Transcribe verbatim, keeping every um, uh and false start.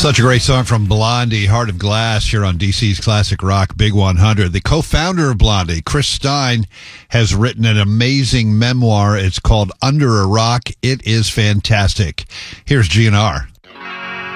Such a great song from Blondie, Heart of Glass, here on D C's Classic Rock Big one hundred. The co-founder of Blondie, Chris Stein, has written an amazing memoir. It's called Under a Rock. It is fantastic. Here's G N R.